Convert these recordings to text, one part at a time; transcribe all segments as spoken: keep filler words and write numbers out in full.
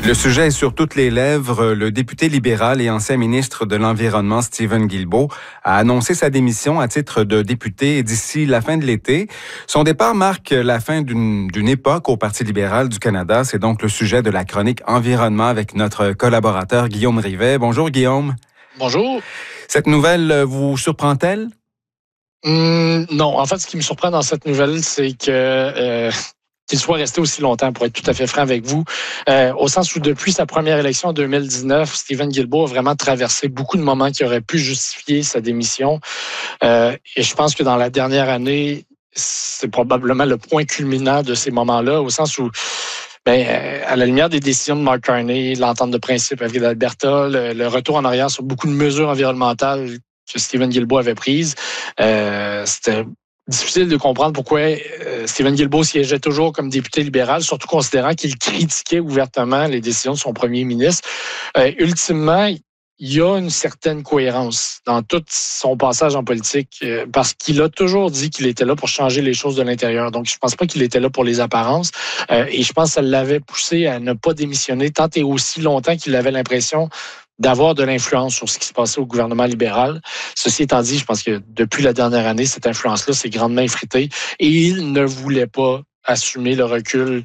Le sujet est sur toutes les lèvres. Le député libéral et ancien ministre de l'Environnement, Steven Guilbeault, a annoncé sa démission à titre de député d'ici la fin de l'été. Son départ marque la fin d'une, d'une époque au Parti libéral du Canada. C'est donc le sujet de la chronique Environnement avec notre collaborateur Guillaume Rivet. Bonjour Guillaume. Bonjour. Cette nouvelle vous surprend-elle? Hum, non, en fait, ce qui me surprend dans cette nouvelle, c'est que euh, qu'il soit resté aussi longtemps, pour être tout à fait franc avec vous, euh, au sens où depuis sa première élection en deux mille dix-neuf, Steven Guilbeault a vraiment traversé beaucoup de moments qui auraient pu justifier sa démission. Euh, et je pense que dans la dernière année, c'est probablement le point culminant de ces moments-là, au sens où ben, à la lumière des décisions de Mark Carney, l'entente de principe avec l'Alberta, le, le retour en arrière sur beaucoup de mesures environnementales que Steven Guilbeault avait prises, euh, c'était difficile de comprendre pourquoi euh, Steven Guilbeault siégeait toujours comme député libéral, surtout considérant qu'il critiquait ouvertement les décisions de son premier ministre. Euh, ultimement, il y a une certaine cohérence dans tout son passage en politique euh, parce qu'il a toujours dit qu'il était là pour changer les choses de l'intérieur. Donc, je pense pas qu'il était là pour les apparences. Euh, et je pense que ça l'avait poussé à ne pas démissionner tant et aussi longtemps qu'il avait l'impression d'avoir de l'influence sur ce qui se passait au gouvernement libéral. Ceci étant dit, je pense que depuis la dernière année, cette influence-là s'est grandement effritée et il ne voulait pas assumer le recul,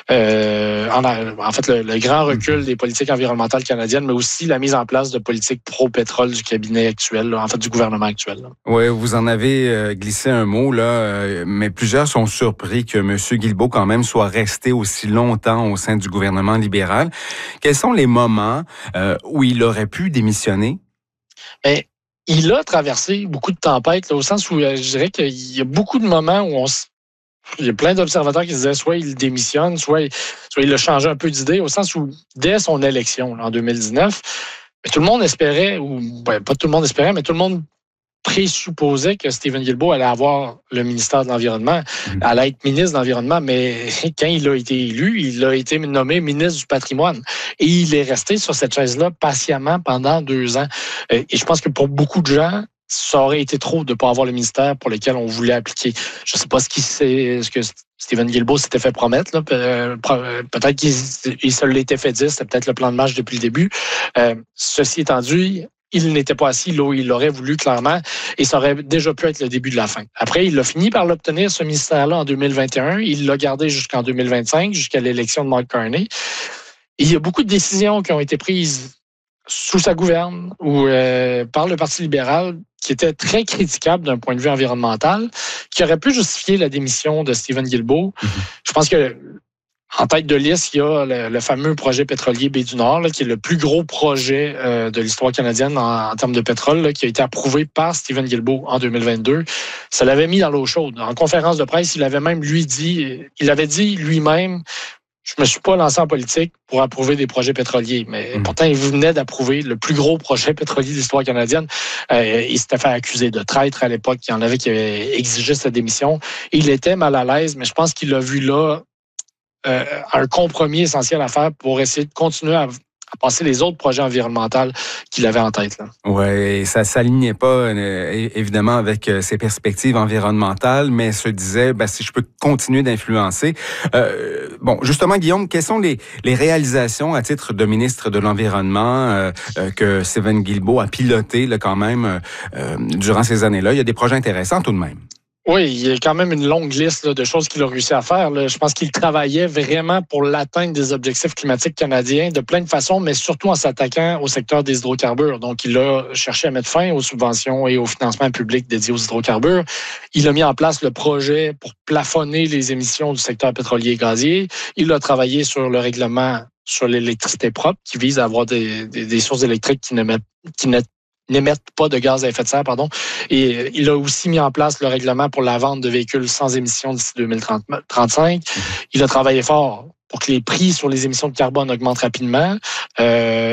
euh, en, en fait, le, le grand recul des politiques environnementales canadiennes, mais aussi la mise en place de politiques pro-pétrole du cabinet actuel, là, en fait, du gouvernement actuel. Là. Oui, vous en avez euh, glissé un mot, là, euh, mais plusieurs sont surpris que M. Guilbeault, quand même, soit resté aussi longtemps au sein du gouvernement libéral. Quels sont les moments euh, où il aurait pu démissionner? Bien, il a traversé beaucoup de tempêtes, là, au sens où euh, je dirais qu'il y a beaucoup de moments où on se Il y a plein d'observateurs qui disaient soit il démissionne, soit il, soit il a changé un peu d'idée, au sens où, dès son élection là, en deux mille dix-neuf, tout le monde espérait, ou ben, pas tout le monde espérait, mais tout le monde présupposait que Steven Guilbeault allait avoir le ministère de l'Environnement, mmh. allait être ministre de l'Environnement, mais quand il a été élu, il a été nommé ministre du Patrimoine. Et il est resté sur cette chaise-là patiemment pendant deux ans. Et je pense que pour beaucoup de gens, ça aurait été trop de ne pas avoir le ministère pour lequel on voulait appliquer. Je ne sais pas ce, qui ce que Steven Guilbeault s'était fait promettre. Là. Peut-être qu'il il se l'était fait dire. C'était peut-être le plan de match depuis le début. Euh, ceci étant dit, il n'était pas assis là où il l'aurait voulu clairement et ça aurait déjà pu être le début de la fin. Après, il a fini par l'obtenir, ce ministère-là, en deux mille vingt et un. Il l'a gardé jusqu'en deux mille vingt-cinq, jusqu'à l'élection de Mark Carney. Et il y a beaucoup de décisions qui ont été prises sous sa gouverne ou euh, par le Parti libéral qui était très critiquable d'un point de vue environnemental, qui aurait pu justifier la démission de Steven Guilbeault. Mm-hmm. Je pense que en tête de liste, il y a le, le fameux projet pétrolier Baie du Nord, là, qui est le plus gros projet euh, de l'histoire canadienne en, en termes de pétrole, là, qui a été approuvé par Steven Guilbeault en deux mille vingt-deux. Ça l'avait mis dans l'eau chaude. En conférence de presse, il avait même lui dit, il avait dit lui-même, je me suis pas lancé en politique pour approuver des projets pétroliers, mais mmh. pourtant, il venait d'approuver le plus gros projet pétrolier de l'histoire canadienne. Euh, il s'était fait accuser de traître à l'époque. Il y en avait qui avaient exigé sa démission. Il était mal à l'aise, mais je pense qu'il a vu là euh, un compromis essentiel à faire pour essayer de continuer à à passer les autres projets environnementaux qu'il avait en tête. Oui, ça ne s'alignait pas euh, évidemment avec euh, ses perspectives environnementales, mais se disait, ben, si je peux continuer d'influencer. Euh, bon, justement, Guillaume, quelles sont les, les réalisations à titre de ministre de l'Environnement euh, euh, que Steven Guilbeault a piloté là, quand même euh, durant ces années-là? Il y a des projets intéressants tout de même. Oui, il y a quand même une longue liste là, de choses qu'il a réussi à faire. Là. Je pense qu'il travaillait vraiment pour l'atteinte des objectifs climatiques canadiens de plein de façons, mais surtout en s'attaquant au secteur des hydrocarbures. Donc, il a cherché à mettre fin aux subventions et au financement public dédié aux hydrocarbures. Il a mis en place le projet pour plafonner les émissions du secteur pétrolier et gazier. Il a travaillé sur le règlement sur l'électricité propre qui vise à avoir des, des, des sources électriques qui ne mettent qui ne n'émettent pas de gaz à effet de serre, pardon. Et il a aussi mis en place le règlement pour la vente de véhicules sans émissions d'ici deux mille trente-cinq. Il a travaillé fort pour que les prix sur les émissions de carbone augmentent rapidement. Euh,